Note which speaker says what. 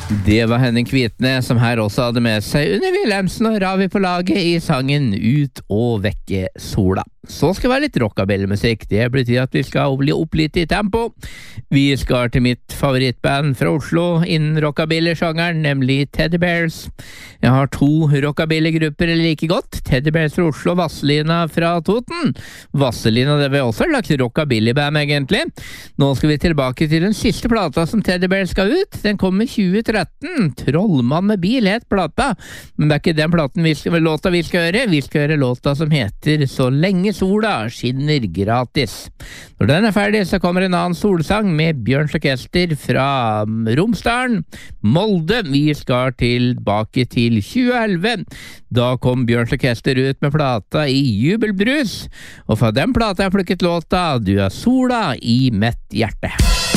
Speaker 1: Det var Henning Kvitne som her også hadde med seg Unni Wilhelmsen og Ravi på laget i sangen Ut og vekke sola. Så skal det være litt rockabilly-musikk. Det betyr at vi skal bli opp litt i tempo. Vi skal til mitt favorittband fra Oslo innen rockabilly-sjangeren, nemlig Teddy Bears. Jeg har 2 rockabilly-grupper like godt. Teddy Bears fra Oslo, Vasselina fra Toten. Vasselina, det var også et slags rockabilly-band egentlig. Nå skal vi tilbake til den siste plata som Teddy Bears skal ut. Den kommer 2013. Trollmann med bil het plata. Men det er ikke den låta vi skal høre. Vi skal høre låta som heter Så lenge sola skinner gratis. Når den er ferdig, så kommer en annen solsang med Bjørns Orkester fra Romsdalen, Molde. Vi skal tilbake til 2011. Da kom Bjørns Orkester ut med plata i Jubelbrus, og fra den plata har jeg plukket låta Du er sola i mitt hjerte.